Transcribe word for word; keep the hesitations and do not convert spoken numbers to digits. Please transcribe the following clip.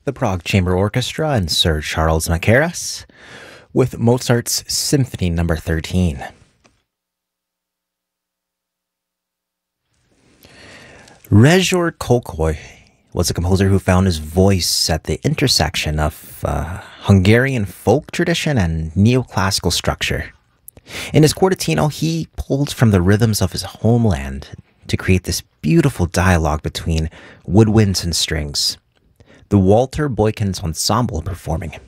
the Prague Chamber Orchestra and Sir Charles Mackerras with Mozart's Symphony Number thirteen. Rezsor Kölkei was a composer who found his voice at the intersection of uh, Hungarian folk tradition and neoclassical structure. In his quartetino, he pulled from the rhythms of his homeland to create this beautiful dialogue between woodwinds and strings. The Walter Boykins Ensemble performing